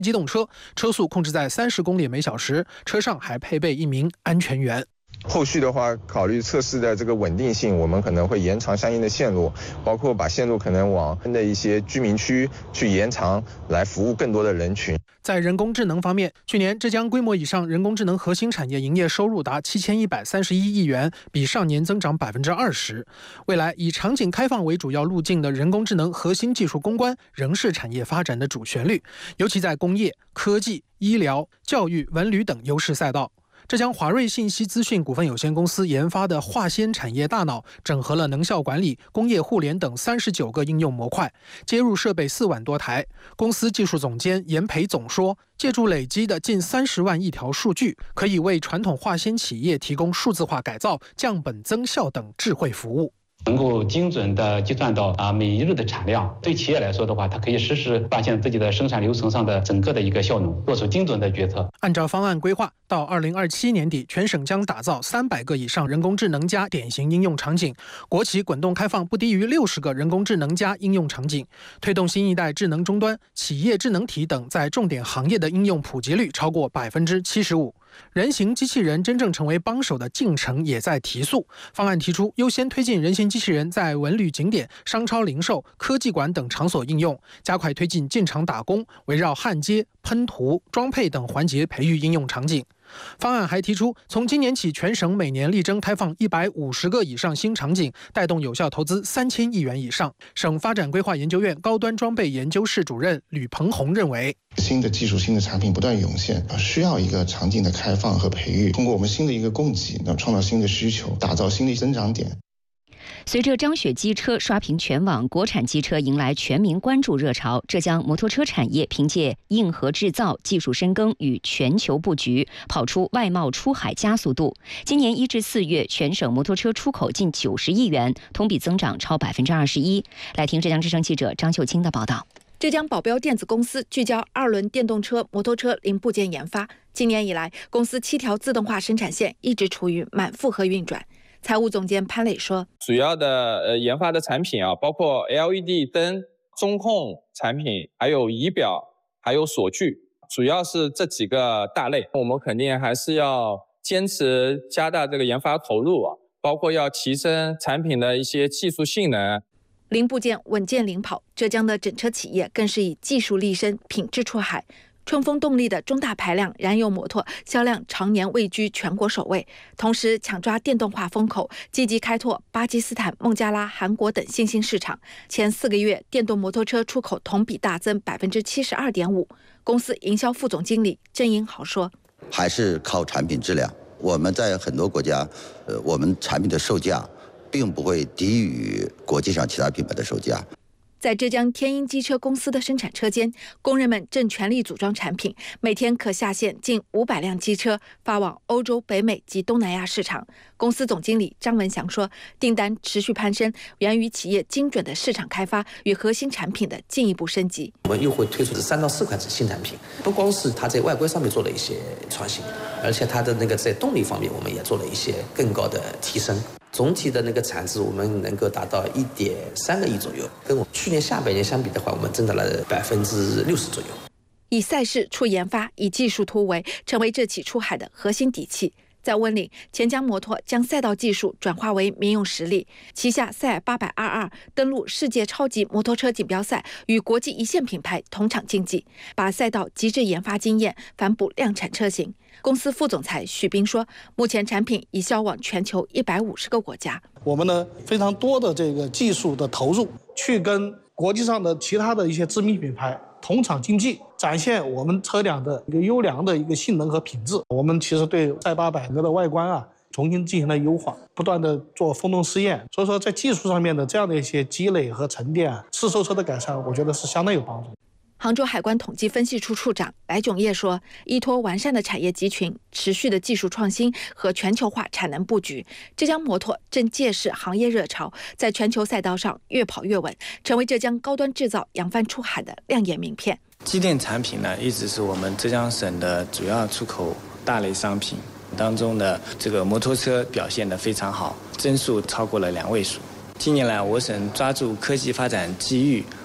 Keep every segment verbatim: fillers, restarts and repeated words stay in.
机动车，车速控制在三十公里每小时，车上还配备一名安全员。 后续的话，考虑测试的这个稳定性，我们可能会延长相应的线路，包括把线路可能往的一些居民区去延长，来服务更多的人群。 在人工智能方面，去年浙江规模以上人工智能核心产业营业收入达七千一百三十一亿元，比上年增长百分之二十。未来以场景开放为主要路径的人工智能核心技术攻关，仍是产业发展的主旋律，尤其在工业、科技、医疗、教育、文旅等优势赛道。浙江华瑞信息资讯股份有限公司研发的化纤产业大脑，整合了能效管理、工业互联等三十九个应用模块，接入设备四万多台。公司技术总监严培总说，借助累积的近三十万亿条数据，可以为传统化纤企业提供数字化改造、降本增效等智慧服务。 能够精准的计算到啊每一日的产量，对企业来说的话，它可以实时发现自己的生产流程上的整个的一个效能，做出精准的决策。 按照方案规划，到二零二七年底，全省将打造三百个以上人工智能加典型应用场景，国企滚动开放不低于六十个人工智能加应用场景，推动新一代智能终端、企业智能体等在重点行业的应用普及率超过百分之七十五。人形机器人真正成为帮手的进程也在提速。方案提出优先推进人形机器人在文旅景点、商超零售、科技馆等场所应用，加快推进进场打工，围绕焊接、喷涂、装配等环节培育应用场景。方案还提出，从今年起，全省每年力争开放一百五十个以上新场景，带动有效投资三千亿元以上。省发展规划研究院高端装备研究室主任吕鹏宏认为， 新的技术、新的产品不断涌现，需要一个场景的开放和培育，通过我们新的一个供给，能创造新的需求，打造新的增长点。 随着张雪机车刷屏全网，国产机车迎来全民关注热潮。浙江摩托车产业凭借硬核制造、技术深耕与全球布局，跑出外贸出海加速度。今年一至四月，全省摩托车出口近九十亿元，同比增长超百分之二十一。来听浙江之声记者张秀清的报道。 浙江保标电子公司聚焦二轮电动车、摩托车零部件研发。今年以来，公司七条自动化生产线一直处于满负荷运转。财务总监潘磊说， 主要的呃研发的产品啊，包括 L E D 灯、中控产品，还有仪表，还有锁具，主要是这几个大类。我们肯定还是要坚持加大这个研发投入啊，包括要提升产品的一些技术性能。 零部件稳健领跑，浙江的整车企业更是以技术立身、品质出海。春风动力的中大排量燃油摩托销量常年位居全国首位，同时抢抓电动化风口，积极开拓巴基斯坦、孟加拉、韩国等新兴市场。前四个月，电动摩托车出口同比大增百分之七十二点五。公司营销副总经理郑英豪说：“ 还是靠产品质量。我们在很多国家，呃，我们产品的售价并不会低于国际上其他品牌的售价。” 在浙江天鹰机车公司的生产车间，工人们正全力组装产品，每天可下线近五百辆机车，发往欧洲、北美及东南亚市场。公司总经理张文祥说，订单持续攀升，源于企业精准的市场开发与核心产品的进一步升级。 我们又会推出三到四款新产品，不光是它在外观上面做了一些创新，而且它的那个在动力方面，我们也做了一些更高的提升。总体的那个产值我们能够达到一点三个亿左右，跟我去年下半年相比的话，我们增长了百分之六十左右。 以赛事出研发，以技术突围，成为这起出海的核心底气。在温岭，钱江摩托将赛道技术转化为民用实力，旗下赛尔八百二十二登陆世界超级摩托车锦标赛，与国际一线品牌同场竞技，把赛道极致研发经验反哺量产车型。公司副总裁许斌说，目前产品已销往全球一百五十个国家。 我们呢非常多的这个技术的投入，去跟国际上的其他的一些知名品牌同场竞技，展现我们车辆的一个优良的一个性能和品质。我们其实对赛八百的外观啊重新进行了优化，不断的做风洞试验。所以说在技术上面的这样的一些积累和沉淀啊，试售车的改善，我觉得是相当有帮助。 杭州海关统计分析处处长来炯业说，依托完善的产业集群、持续的技术创新和全球化产能布局，浙江摩托正借势行业热潮，在全球赛道上越跑越稳，成为浙江高端制造扬帆出海的亮眼名片。 机电产品呢，一直是我们浙江省的主要出口大类商品当中的，这个摩托车表现得非常好，增速超过了两位数。近年来，我省抓住科技发展机遇，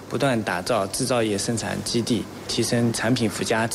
不断打造制造业生产基地，提升产品附加值。